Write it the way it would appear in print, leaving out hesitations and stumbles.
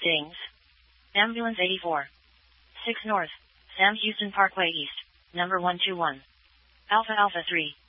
Dings. Ambulance 84. 6 North. Sam Houston Parkway East. Number 121. Alpha Alpha 3.